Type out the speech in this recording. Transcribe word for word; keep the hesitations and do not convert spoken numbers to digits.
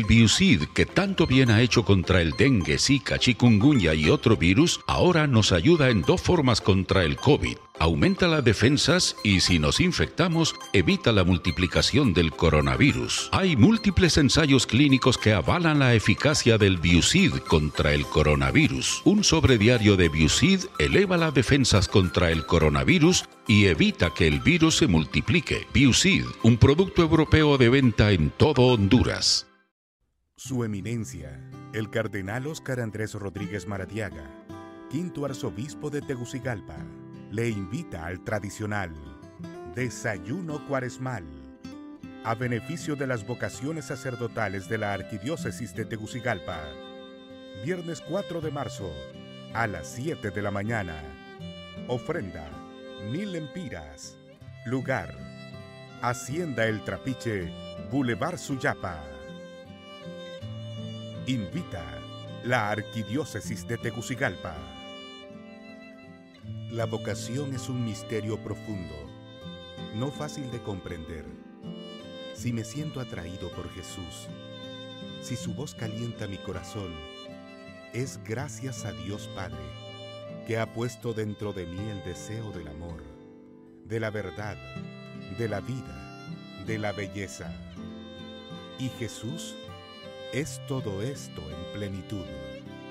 Biusid, que tanto bien ha hecho contra el dengue, zika, chikungunya y otro virus, ahora nos ayuda en dos formas contra el COVID. Aumenta las defensas y si nos infectamos, evita la multiplicación del coronavirus. Hay múltiples ensayos clínicos que avalan la eficacia del Biusid contra el coronavirus. Un sobre diario de Biusid eleva las defensas contra el coronavirus y evita que el virus se multiplique. Biusid, un producto europeo de venta en todo Honduras. Su Eminencia, el Cardenal Óscar Andrés Rodríguez Maradiaga, quinto arzobispo de Tegucigalpa, le invita al tradicional Desayuno Cuaresmal, a beneficio de las vocaciones sacerdotales de la Arquidiócesis de Tegucigalpa. Viernes cuatro de marzo, a las siete de la mañana. Ofrenda, mil empiras. Lugar, Hacienda El Trapiche, Boulevard Suyapa. Invita la Arquidiócesis de Tegucigalpa. La vocación es un misterio profundo, no fácil de comprender. Si me siento atraído por Jesús, si su voz calienta mi corazón, es gracias a Dios Padre, que ha puesto dentro de mí el deseo del amor, de la verdad, de la vida, de la belleza. Y Jesús es todo esto en plenitud.